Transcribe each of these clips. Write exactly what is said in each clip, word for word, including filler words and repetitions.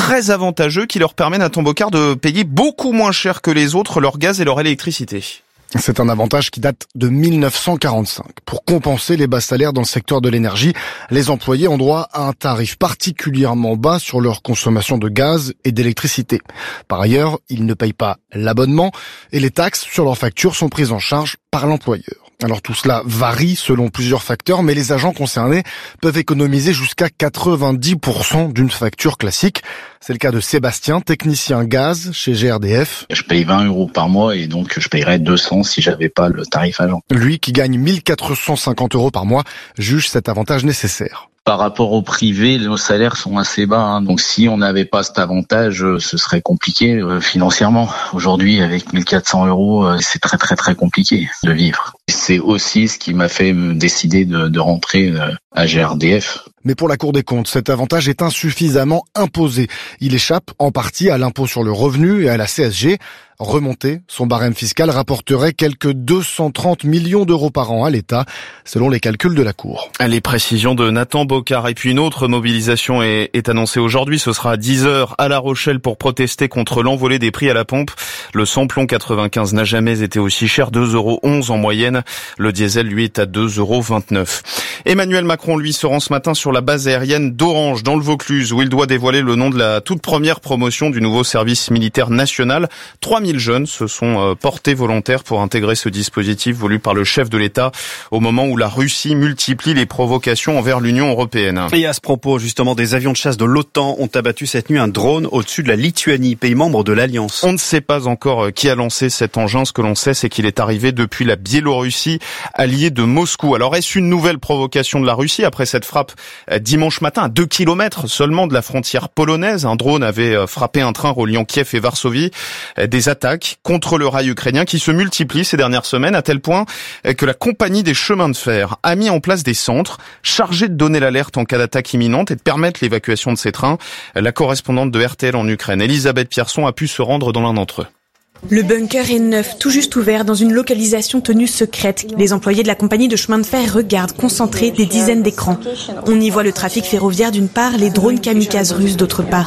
très avantageux qui leur permet, Nathan Bocard, de payer beaucoup moins cher que les autres leur gaz et leur électricité. C'est un avantage qui date de mille neuf cent quarante-cinq. Pour compenser les bas salaires dans le secteur de l'énergie, les employés ont droit à un tarif particulièrement bas sur leur consommation de gaz et d'électricité. Par ailleurs, ils ne payent pas l'abonnement et les taxes sur leurs factures sont prises en charge par l'employeur. Alors tout cela varie selon plusieurs facteurs, mais les agents concernés peuvent économiser jusqu'à quatre-vingt-dix pour cent d'une facture classique. C'est le cas de Sébastien, technicien gaz chez G R D F. Je paye vingt euros par mois et donc je payerais deux cents si j'avais pas le tarif agent. Lui, qui gagne mille quatre cent cinquante euros par mois, juge cet avantage nécessaire. Par rapport au privé, nos salaires sont assez bas. Hein. Donc si on n'avait pas cet avantage, ce serait compliqué euh, financièrement. Aujourd'hui, avec mille quatre cents euros, euh, c'est très très très compliqué de vivre. C'est aussi ce qui m'a fait me décider de, de rentrer euh, à G R D F. Mais pour la Cour des comptes, cet avantage est insuffisamment imposé. Il échappe en partie à l'impôt sur le revenu et à la C S G. Remonter son barème fiscal rapporterait quelques deux cent trente millions d'euros par an à l'État, selon les calculs de la Cour. Les précisions de Nathan Bocard. Et puis une autre mobilisation est, est annoncée aujourd'hui. Ce sera à dix heures à La Rochelle pour protester contre l'envolée des prix à la pompe. Le samplon quatre-vingt-quinze n'a jamais été aussi cher, deux euros onze en moyenne. Le diesel, lui, est à deux euros vingt-neuf. Emmanuel Macron, lui, se rend ce matin sur la base aérienne d'Orange, dans le Vaucluse, où il doit dévoiler le nom de la toute première promotion du nouveau service militaire national. trois mille jeunes se sont portés volontaires pour intégrer ce dispositif voulu par le chef de l'État au moment où la Russie multiplie les provocations envers l'Union européenne. Et à ce propos, justement, des avions de chasse de l'OTAN ont abattu cette nuit un drone au-dessus de la Lituanie, pays membre de l'Alliance. On ne sait pas encore qui a lancé cet engin. Ce que l'on sait, c'est qu'il est arrivé depuis la Biélorussie, alliée de Moscou. Alors, est-ce une nouvelle provocation de la Russie après cette frappe dimanche matin à deux kilomètres seulement de la frontière polonaise? Un drone avait frappé un train reliant Kiev et Varsovie. Des attaques contre le rail ukrainien qui se multiplient ces dernières semaines à tel point que la compagnie des chemins de fer a mis en place des centres chargés de donner l'alerte en cas d'attaque imminente et de permettre l'évacuation de ces trains. La correspondante de R T L en Ukraine, Elisabeth Pierson, a pu se rendre dans l'un d'entre eux. Le bunker est neuf, tout juste ouvert dans une localisation tenue secrète. Les employés de la compagnie de chemin de fer regardent concentrés des dizaines d'écrans. On y voit le trafic ferroviaire d'une part, les drones kamikazes russes d'autre part.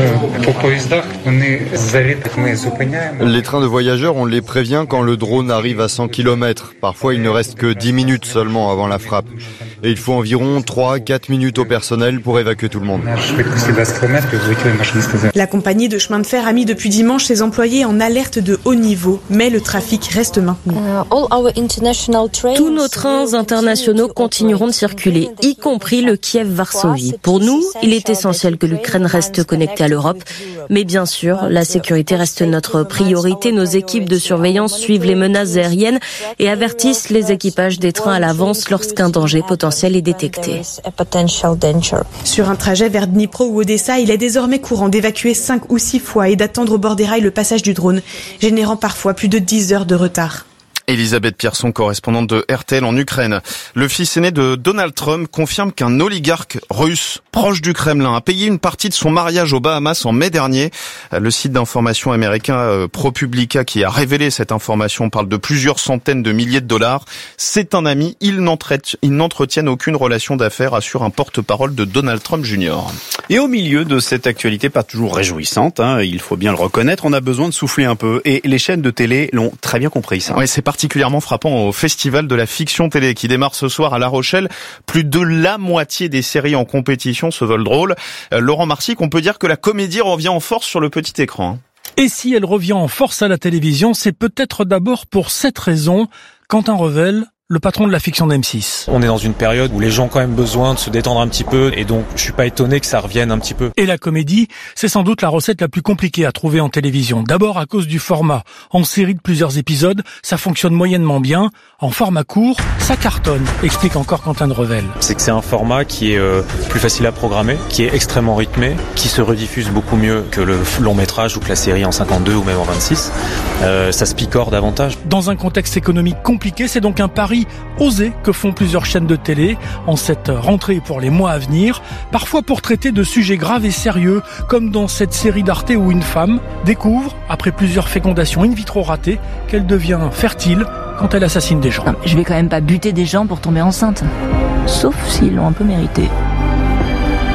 Les trains de voyageurs, on les prévient quand le drone arrive à cent kilomètres. Parfois, il ne reste que dix minutes seulement avant la frappe. Et il faut environ trois à quatre minutes au personnel pour évacuer tout le monde. La compagnie de chemin de fer a mis depuis dimanche ses employés en alerte de haut niveau, mais le trafic reste maintenu. Tous nos trains internationaux continueront de circuler, y compris le Kiev-Varsovie. Pour nous, il est essentiel que l'Ukraine reste connectée à l'Europe, mais bien sûr, la sécurité reste notre priorité. Nos équipes de surveillance suivent les menaces aériennes et avertissent les équipages des trains à l'avance lorsqu'un danger potentiel est détecté. Sur un trajet vers Dnipro ou Odessa, il est désormais courant d'évacuer cinq ou six fois et d'attendre au bord des rails le passage du drone, générant parfois plus de dix heures de retard. Elisabeth Pierson, correspondante de R T L en Ukraine. Le fils aîné de Donald Trump confirme qu'un oligarque russe proche du Kremlin a payé une partie de son mariage aux Bahamas en mai dernier. Le site d'information américain ProPublica qui a révélé cette information parle de plusieurs centaines de milliers de dollars. C'est un ami, ils n'entretiennent aucune relation d'affaires, assure un porte-parole de Donald Trump junior Et au milieu de cette actualité pas toujours réjouissante, hein, il faut bien le reconnaître, on a besoin de souffler un peu. Et les chaînes de télé l'ont très bien compris, ça. Ouais, c'est particulièrement frappant au Festival de la fiction télé qui démarre ce soir à La Rochelle. Plus de la moitié des séries en compétition se veulent drôles. Euh, Laurent Marsic, on peut dire que la comédie revient en force sur le petit écran. Et si elle revient en force à la télévision, c'est peut-être d'abord pour cette raison. Quentin Revel, le patron de la fiction d'M six. On est dans une période où les gens ont quand même besoin de se détendre un petit peu et donc je suis pas étonné que ça revienne un petit peu. Et la comédie, c'est sans doute la recette la plus compliquée à trouver en télévision. D'abord à cause du format. En série de plusieurs épisodes, ça fonctionne moyennement bien. En format court, ça cartonne, explique encore Quentin de Revel. C'est que c'est un format qui est euh, plus facile à programmer, qui est extrêmement rythmé, qui se rediffuse beaucoup mieux que le long métrage ou que la série en cinquante-deux ou même en vingt-six. Euh, ça se picore davantage. Dans un contexte économique compliqué, c'est donc un pari osé que font plusieurs chaînes de télé en cette rentrée pour les mois à venir, parfois pour traiter de sujets graves et sérieux, comme dans cette série d'Arte où une femme découvre, après plusieurs fécondations in vitro ratées, qu'elle devient fertile quand elle assassine des gens. Non, je vais quand même pas buter des gens pour tomber enceinte, sauf s'ils l'ont un peu mérité.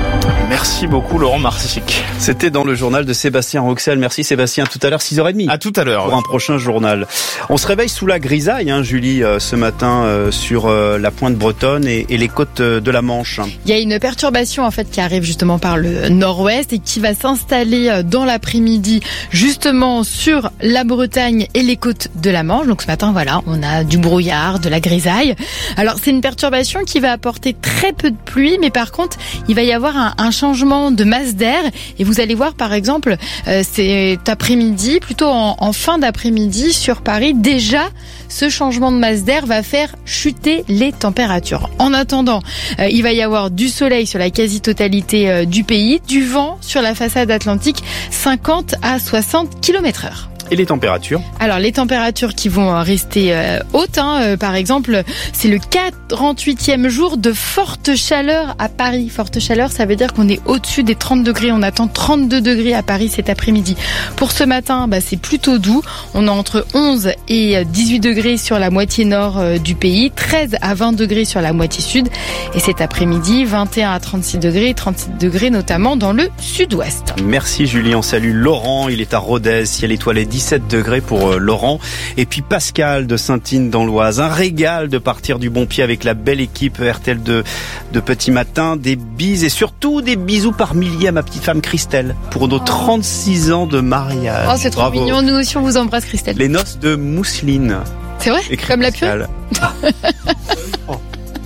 Merci beaucoup Laurent Marsic. C'était dans le journal de Sébastien Roxel. Merci Sébastien. Tout à l'heure, six heures trente. À tout à l'heure. Pour un prochain journal. On se réveille sous la grisaille, hein, Julie, euh, ce matin euh, sur euh, la pointe bretonne et, et les côtes euh, de la Manche. Il y a une perturbation en fait qui arrive justement par le nord-ouest et qui va s'installer euh, dans l'après-midi justement sur la Bretagne et les côtes de la Manche. Donc ce matin, voilà, on a du brouillard, de la grisaille. Alors c'est une perturbation qui va apporter très peu de pluie, mais par contre, il va y avoir un, un changement de masse d'air et vous allez voir par exemple euh, cet après-midi, plutôt en, en fin d'après-midi sur Paris, déjà ce changement de masse d'air va faire chuter les températures. En attendant, euh, il va y avoir du soleil sur la quasi-totalité euh, du pays, du vent sur la façade atlantique, cinquante à soixante kilomètres heure. Et les températures? Alors les températures qui vont rester euh, hautes, hein, euh, par exemple, c'est le quarante-huitième jour de forte chaleur à Paris. Forte chaleur, ça veut dire qu'on est au-dessus des trente degrés. On attend trente-deux degrés à Paris cet après-midi. Pour ce matin, bah, c'est plutôt doux. On a entre onze et dix-huit degrés sur la moitié nord euh, du pays, treize à vingt degrés sur la moitié sud. Et cet après-midi, vingt et un à trente-six degrés, trente-six degrés notamment dans le sud-ouest. Merci Julie, on salue Laurent, il est à Rodez, ciel étoilé dix-sept degrés pour euh, Laurent. Et puis Pascal de Saint-Ine dans l'Oise. Un régal de partir du bon pied avec la belle équipe R T L de, de Petit Matin. Des bises et surtout des bisous par milliers à ma petite femme Christelle pour nos trente-six ans de mariage. Oh, c'est trop Bravo. mignon. Nous aussi, on vous embrasse, Christelle. Les noces de mousseline. C'est vrai? Écrit Comme Pascal. la pieuvre. Oh.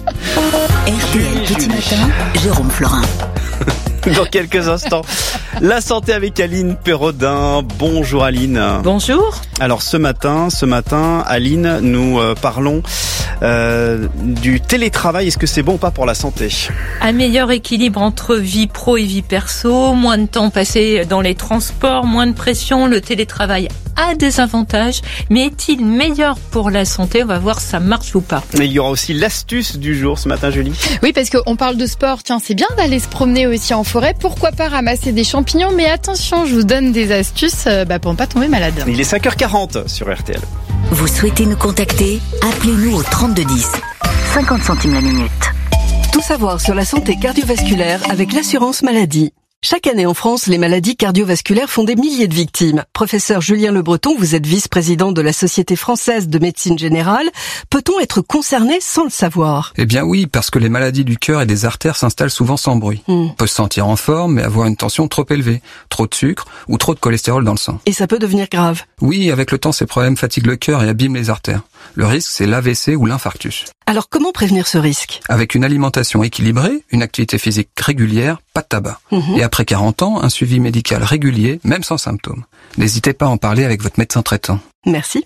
R T L Petit Matin, Jérôme Florin. Dans quelques instants, la santé avec Aline Perrodin. Bonjour Aline. Bonjour. Alors ce matin, ce matin, Aline, nous euh, parlons euh, du télétravail. Est-ce que c'est bon ou pas pour la santé? Un meilleur équilibre entre vie pro et vie perso, moins de temps passé dans les transports, moins de pression. Le télétravail a des avantages, mais est-il meilleur pour la santé? On va voir si ça marche ou pas. Et il y aura aussi l'astuce du jour ce matin, Julie. Oui, parce qu'on parle de sport. Tiens, c'est bien d'aller se promener aussi en forêt. Pourquoi pas ramasser des champignons? Mais attention, je vous donne des astuces bah, pour ne pas tomber malade. Il est cinq heures quarante sur R T L. Vous souhaitez nous contacter? Appelez-nous au trente-deux dix. cinquante centimes la minute. Tout savoir sur la santé cardiovasculaire avec l'assurance maladie. Chaque année en France, les maladies cardiovasculaires font des milliers de victimes. Professeur Julien Le Breton, vous êtes vice-président de la Société française de médecine générale. Peut-on être concerné sans le savoir? Eh bien oui, parce que les maladies du cœur et des artères s'installent souvent sans bruit. Hmm. On peut se sentir en forme, mais avoir une tension trop élevée, trop de sucre ou trop de cholestérol dans le sang. Et ça peut devenir grave? Oui, avec le temps, ces problèmes fatiguent le cœur et abîment les artères. Le risque, c'est l'A V C ou l'infarctus. Alors comment prévenir ce risque? Avec une alimentation équilibrée, une activité physique régulière, pas de tabac. Mmh. Et après quarante ans, un suivi médical régulier, même sans symptômes. N'hésitez pas à en parler avec votre médecin traitant. Merci.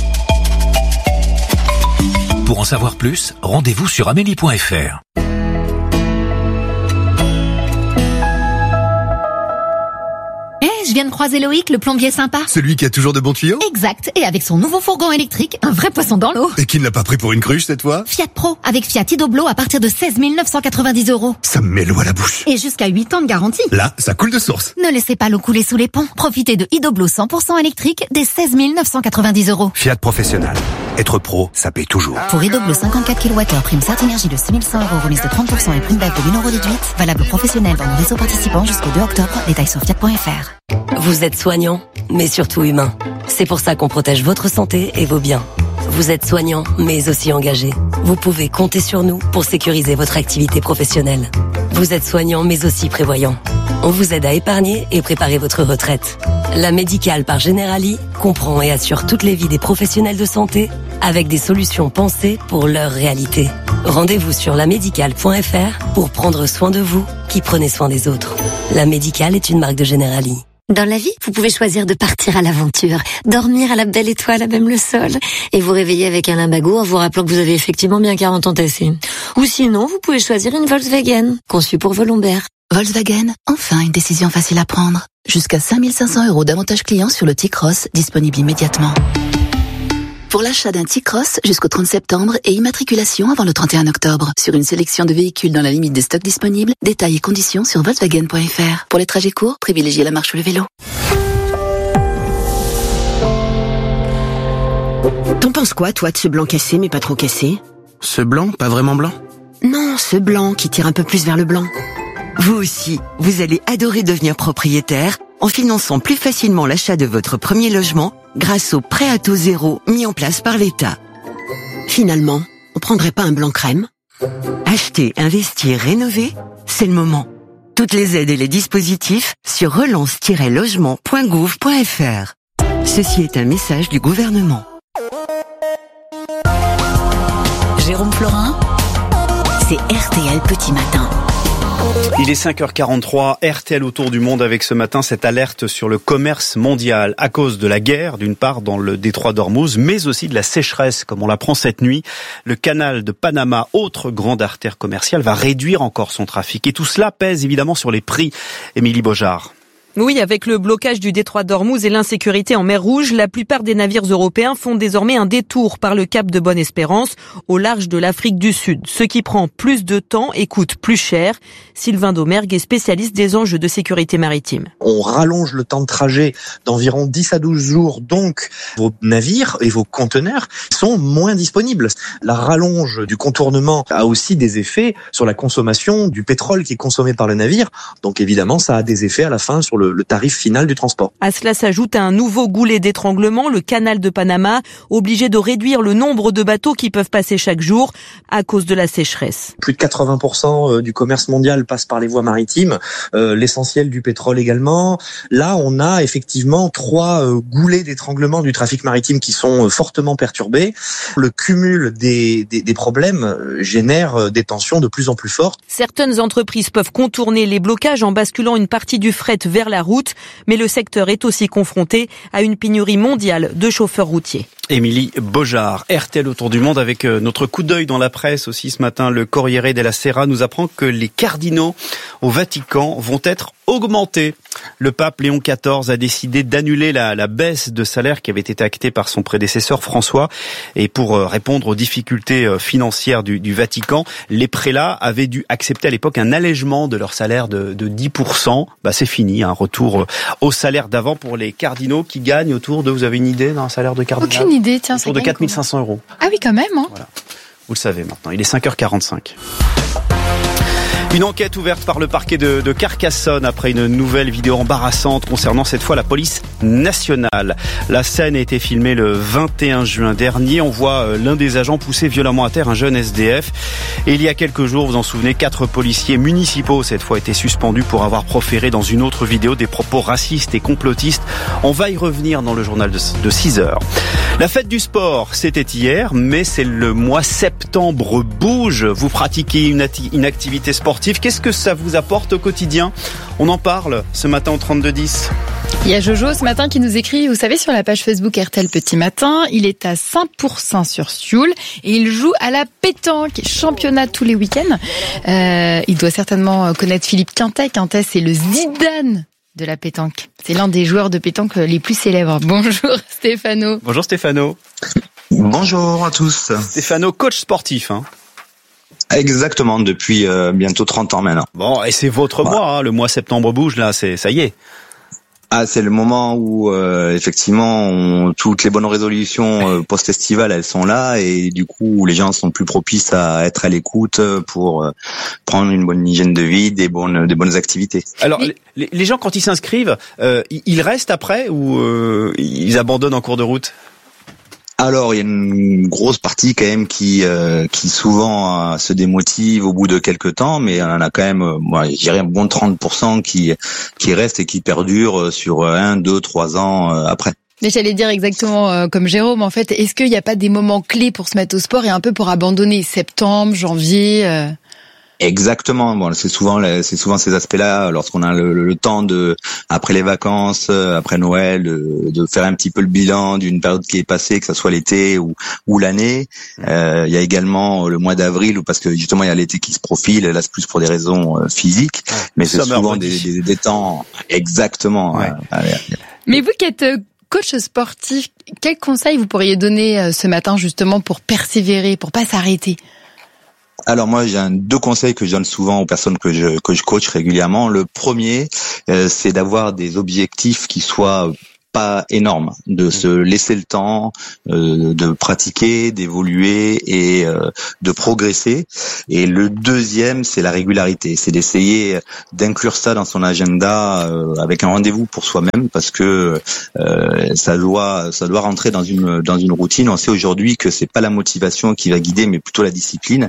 Pour en savoir plus, rendez-vous sur amélie point f r. Je viens de croiser Loïc, le plombier sympa. Celui qui a toujours de bons tuyaux? Exact. Et avec son nouveau fourgon électrique, un vrai poisson dans l'eau. Et qui ne l'a pas pris pour une cruche cette fois? Fiat Pro, avec Fiat Idoblo à partir de seize mille neuf cent quatre-vingt-dix euros. Ça me met l'eau à la bouche. Et jusqu'à huit ans de garantie. Là, ça coule de source. Ne laissez pas l'eau couler sous les ponts. Profitez de Idoblo cent pour cent électrique dès seize mille neuf cent quatre-vingt-dix euros. Fiat Professionnel. Être pro, ça paye toujours. Pour Idoblo cinquante-quatre kilowattheures, prime Cert Énergie de six mille cent euros, remise de trente pour cent et prime back de mille euros déduite. Valable professionnel dans nos réseaux participants jusqu'au deux octobre. Détails sur fiat point f r. Vous êtes soignant, mais surtout humain. C'est pour ça qu'on protège votre santé et vos biens. Vous êtes soignant, mais aussi engagé. Vous pouvez compter sur nous pour sécuriser votre activité professionnelle. Vous êtes soignant, mais aussi prévoyant. On vous aide à épargner et préparer votre retraite. La Médicale par Generali comprend et assure toutes les vies des professionnels de santé avec des solutions pensées pour leur réalité. Rendez-vous sur la médicale point f r pour prendre soin de vous qui prenez soin des autres. La Médicale est une marque de Generali. Dans la vie, vous pouvez choisir de partir à l'aventure, dormir à la belle étoile à même le sol, et vous réveiller avec un lumbago en vous rappelant que vous avez effectivement bien quarante ans tassés. Ou sinon, vous pouvez choisir une Volkswagen, conçue pour vos lombaires. Volkswagen, enfin une décision facile à prendre. Jusqu'à cinq mille cinq cents euros d'avantages clients sur le T-Cross, disponible immédiatement. Pour l'achat d'un T-Cross jusqu'au trente septembre et immatriculation avant le trente et un octobre. Sur une sélection de véhicules dans la limite des stocks disponibles, détails et conditions sur volkswagen point f r. Pour les trajets courts, privilégiez la marche ou le vélo. T'en penses quoi, toi, de ce blanc cassé mais pas trop cassé? Ce blanc, pas vraiment blanc? Non, ce blanc qui tire un peu plus vers le blanc. Vous aussi, vous allez adorer devenir propriétaire en finançant plus facilement l'achat de votre premier logement grâce au prêt à taux zéro mis en place par l'État. Finalement, on prendrait pas un blanc crème ? Acheter, investir, rénover, c'est le moment. Toutes les aides et les dispositifs sur relance tiret logement point gouv point f r. Ceci est un message du gouvernement. Jérôme Florin, c'est R T L Petit Matin. Il est cinq heures quarante-trois, R T L autour du monde avec ce matin cette alerte sur le commerce mondial à cause de la guerre, d'une part dans le détroit d'Ormuz, mais aussi de la sécheresse, comme on l'apprend cette nuit. Le canal de Panama, autre grande artère commerciale, va réduire encore son trafic. Et tout cela pèse évidemment sur les prix. Émilie Bojard. Oui, avec le blocage du détroit d'Ormuz et l'insécurité en mer Rouge, la plupart des navires européens font désormais un détour par le cap de Bonne-Espérance, au large de l'Afrique du Sud, ce qui prend plus de temps et coûte plus cher. Sylvain Domergue est spécialiste des enjeux de sécurité maritime. On rallonge le temps de trajet d'environ dix à douze jours, donc vos navires et vos conteneurs sont moins disponibles. La rallonge du contournement a aussi des effets sur la consommation du pétrole qui est consommé par le navire, donc évidemment ça a des effets à la fin sur le le tarif final du transport. À cela s'ajoute un nouveau goulet d'étranglement, le canal de Panama, obligé de réduire le nombre de bateaux qui peuvent passer chaque jour à cause de la sécheresse. Plus de quatre-vingts pour cent du commerce mondial passe par les voies maritimes, euh, l'essentiel du pétrole également. Là, on a effectivement trois euh, goulets d'étranglement du trafic maritime qui sont euh, fortement perturbés. Le cumul des, des, des problèmes euh, génère euh, des tensions de plus en plus fortes. Certaines entreprises peuvent contourner les blocages en basculant une partie du fret vers la la route, mais le secteur est aussi confronté à une pénurie mondiale de chauffeurs routiers. Émilie Bojard, R T L autour du monde avec notre coup d'œil dans la presse aussi ce matin. Le Corriere della Sera nous apprend que les cardinaux au Vatican vont être augmentés. Le pape Léon quatorze a décidé d'annuler la, la baisse de salaire qui avait été actée par son prédécesseur François. Et pour répondre aux difficultés financières du, du Vatican, les prélats avaient dû accepter à l'époque un allègement de leur salaire de, de dix pour cent. Bah, c'est fini, un retour au salaire d'avant pour les cardinaux qui gagnent autour de, vous avez une idée d'un salaire de cardinal ? Aucune idée, tiens. Autour de quatre mille cinq cents euros. Ah oui, quand même. Hein. Voilà. Vous le savez maintenant, il est cinq heures quarante-cinq. Une enquête ouverte par le parquet de, de Carcassonne après une nouvelle vidéo embarrassante concernant cette fois la police nationale. La scène a été filmée le vingt et un juin dernier. On voit l'un des agents pousser violemment à terre un jeune S D F. Et il y a quelques jours, vous vous en souvenez, quatre policiers municipaux cette fois étaient suspendus pour avoir proféré dans une autre vidéo des propos racistes et complotistes. On va y revenir dans le journal de, de six heures. La fête du sport, c'était hier, mais c'est le mois septembre bouge. Vous pratiquez une, ati- une activité sportive. Qu'est-ce que ça vous apporte au quotidien ? On en parle ce matin au trente-deux dix. Il y a Jojo ce matin qui nous écrit, vous savez, sur la page Facebook R T L Petit Matin, il est à cinq pour cent sur Sioule et il joue à la pétanque, championnat tous les week-ends. Euh, il doit certainement connaître Philippe Quintet. Quintet, c'est le Zidane de la pétanque. C'est l'un des joueurs de pétanque les plus célèbres. Bonjour Stéphano. Bonjour Stéphano. Bonjour à tous. Stéphano, coach sportif, hein. Exactement, depuis euh, bientôt trente ans maintenant. Bon, et c'est votre ouais. mois, hein, le mois septembre bouge, là, c'est ça y est. Ah, c'est le moment où euh, effectivement on, toutes les bonnes résolutions euh, post-estivales elles sont là et du coup les gens sont plus propices à être à l'écoute pour euh, prendre une bonne hygiène de vie, des bonnes des bonnes activités. Alors les, les gens quand ils s'inscrivent, euh, ils restent après ou euh, ils abandonnent en cours de route ? Alors, il y a une grosse partie quand même qui euh, qui souvent euh, se démotive au bout de quelques temps, mais on en a quand même, euh, moi, je dirais un bon trente pour cent qui qui restent et qui perdurent sur un, deux, trois ans euh, après. Mais j'allais dire exactement euh, comme Jérôme, en fait, est-ce qu'il n'y a pas des moments clés pour se mettre au sport et un peu pour abandonner ? Septembre, janvier euh... Exactement. Bon, c'est souvent c'est souvent ces aspects-là lorsqu'on a le, le, le temps de après les vacances, après Noël, de, de faire un petit peu le bilan d'une période qui est passée, que ça soit l'été ou ou l'année. Euh, il y a également le mois d'avril, parce que justement il y a l'été qui se profile. Là, c'est plus pour des raisons euh, physiques, mais c'est souvent des, des, des temps exactement. Ouais. Euh, mais vous qui êtes coach sportif, quels conseils vous pourriez donner ce matin justement pour persévérer, pour pas s'arrêter ? Alors moi, j'ai un, deux conseils que je donne souvent aux personnes que je que je coach régulièrement. Le premier, euh, c'est d'avoir des objectifs qui soient pas énorme, de se laisser le temps euh, de pratiquer, d'évoluer et euh, de progresser. Et le deuxième, c'est la régularité, c'est d'essayer d'inclure ça dans son agenda euh, avec un rendez-vous pour soi-même, parce que euh, ça doit ça doit rentrer dans une dans une routine. On sait aujourd'hui que c'est pas la motivation qui va guider, mais plutôt la discipline,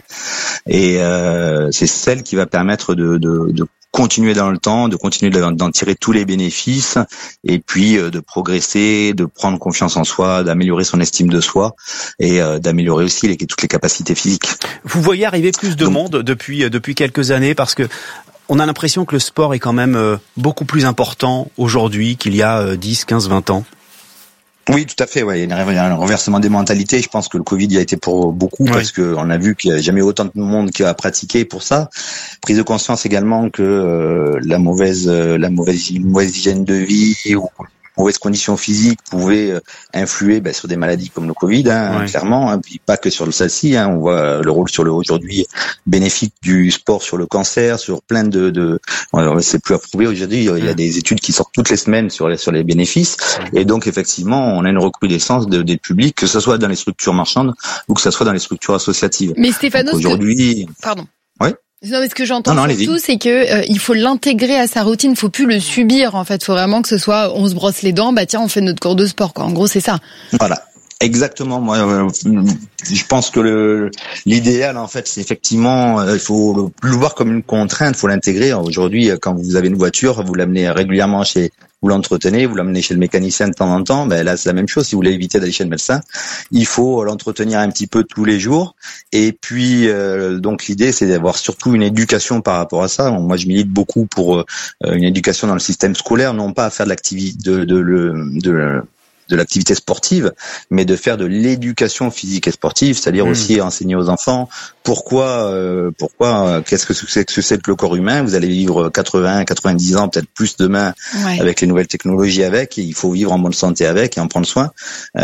et euh, c'est celle qui va permettre de, de, de continuer dans le temps, de continuer d'en tirer tous les bénéfices, et puis euh, de progresser, de prendre confiance en soi, d'améliorer son estime de soi, et euh, d'améliorer aussi les, toutes les capacités physiques. Vous voyez arriver plus de Donc, monde depuis depuis quelques années, parce que on a l'impression que le sport est quand même euh, beaucoup plus important aujourd'hui qu'il y a euh, dix, quinze, vingt ans. Oui, tout à fait. Ouais, il y a un renversement des mentalités. Je pense que le Covid y a été pour beaucoup, ouais. parce que on a vu qu'il n'y a jamais eu autant de monde qui a pratiqué pour ça. Prise de conscience également que euh, la mauvaise, euh, la mauvaise, mauvaise hygiène de vie ou mauvaise condition physique pouvait euh, influer ben, sur des maladies comme le Covid, hein, ouais. clairement. Hein, puis pas que sur le celle-ci. Hein, on voit le rôle sur le aujourd'hui bénéfique du sport sur le cancer, sur plein de. de c'est plus approuvé aujourd'hui. Il y a des études qui sortent toutes les semaines sur les sur les bénéfices. Et donc effectivement, on a une recrudescence de, des publics, que ce soit dans les structures marchandes ou que ce soit dans les structures associatives. Mais Stéphano, aujourd'hui, que... pardon. Oui. Non, mais ce que j'entends non, non, surtout, c'est que euh, il faut l'intégrer à sa routine. Il faut plus le subir. En fait, il faut vraiment que ce soit, on se brosse les dents, bah tiens, on fait notre cours de sport, quoi. En gros, c'est ça. Voilà. Exactement. Moi, euh, je pense que le l'idéal, en fait, c'est effectivement, il euh, faut plus le voir comme une contrainte. Il faut l'intégrer. Aujourd'hui, quand vous avez une voiture, vous l'amenez régulièrement chez, vous l'entretenez, vous l'amenez chez le mécanicien de temps en temps. Ben là, c'est la même chose. Si vous voulez éviter d'aller chez le médecin, il faut l'entretenir un petit peu tous les jours. Et puis, euh, donc, l'idée, c'est d'avoir surtout une éducation par rapport à ça. Moi, je milite beaucoup pour euh, une éducation dans le système scolaire, non pas à faire de l'activité, de, de, de, de de l'activité sportive, mais de faire de l'éducation physique et sportive, c'est-à-dire mmh. aussi enseigner aux enfants pourquoi, euh, pourquoi, euh, qu'est-ce que c'est que c'est que le corps humain. Vous allez vivre quatre-vingts, quatre-vingt-dix ans, peut-être plus demain, ouais. avec les nouvelles technologies avec. Et il faut vivre en bonne santé avec et en prendre soin.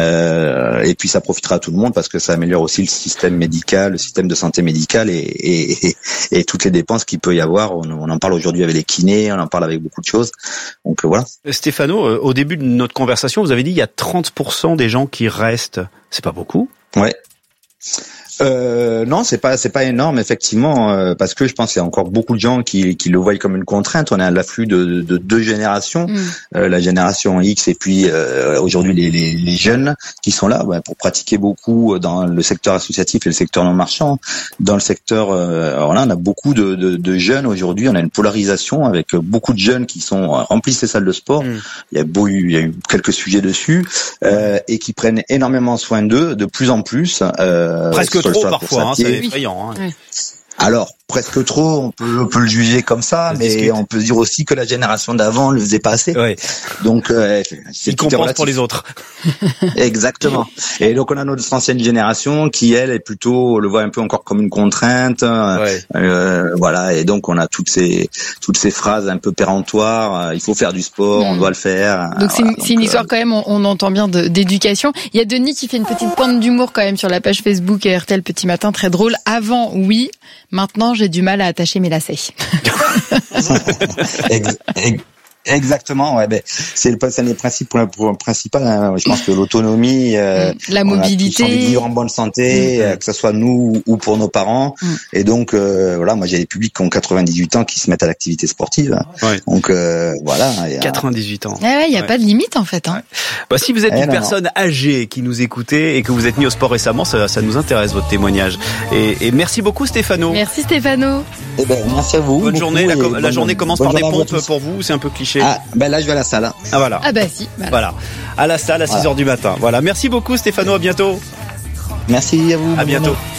Euh, et puis ça profitera à tout le monde parce que ça améliore aussi le système médical, le système de santé médicale et, et, et, et toutes les dépenses qu'il peut y avoir. On, on en parle aujourd'hui avec les kinés, on en parle avec beaucoup de choses. Donc euh, voilà. Stéphano, euh, au début de notre conversation, vous avez dit il y a trente pour cent des gens qui restent. C'est pas beaucoup? Ouais. Euh, non, c'est pas c'est pas énorme effectivement, euh, parce que je pense qu'il y a encore beaucoup de gens qui qui le voient comme une contrainte. On est à l'afflux de, de, de deux générations, mmh. euh, la génération X et puis euh, aujourd'hui les, les les jeunes qui sont là ouais, pour pratiquer beaucoup dans le secteur associatif et le secteur non marchand. Dans le secteur, euh, alors là, on a beaucoup de, de, de jeunes aujourd'hui. On a une polarisation avec beaucoup de jeunes qui sont remplissent les salles de sport. Mmh. Il y a beau il y a eu quelques sujets dessus euh, et qui prennent énormément soin d'eux, de plus en plus. Euh, Presque trop parfois, hein, c'est effrayant. Hein. Oui. Alors, presque trop, on peut, on peut le juger comme ça, mais discute. On peut dire aussi que la génération d'avant le faisait pas assez. Ouais. Donc, euh, il compense pour les autres. Exactement. Et donc, on a notre ancienne génération qui, elle, est plutôt, le voit un peu encore comme une contrainte. Ouais. Euh, voilà. Et donc, on a toutes ces, toutes ces phrases un peu péremptoires. Euh, il faut faire du sport, mmh. on doit le faire. Donc, voilà. c'est, une, donc c'est une histoire euh... quand même, on, on entend bien de, d'éducation. Il y a Denis qui fait une petite pointe d'humour quand même sur la page Facebook R T L Petit Matin, très drôle. Avant, oui. Maintenant, j'ai du mal à attacher mes lacets. Exactement, ouais, ben c'est le c'est les principes pour, pour principal. Hein. Je pense que l'autonomie, euh, la mobilité, on a tous envie de vivre en bonne santé, mmh. euh, que ce soit nous ou pour nos parents. Mmh. Et donc euh, voilà, moi j'ai des publics qui ont quatre-vingt-dix-huit ans qui se mettent à l'activité sportive. Ouais. Donc euh, voilà. A... quatre-vingt-dix-huit ans. Il ouais, y a ouais. pas de limite en fait. Hein. Ouais. Bah, si vous êtes eh une non, personne non. âgée qui nous écoutez et que vous êtes mis au sport récemment, ça, ça nous intéresse votre témoignage. Et, et merci beaucoup Stéphano. Merci Stéphano. Eh ben merci à vous. Bonne journée. La, la bonne, journée commence par des pompes pour vous. C'est un peu cliché. Ah ben là je vais à la salle. Hein. Ah voilà. Ah bah si. Voilà. voilà. À la salle à six heures du matin. Voilà. Merci beaucoup Stéphano. À bientôt. Merci à vous. À bientôt. Journée.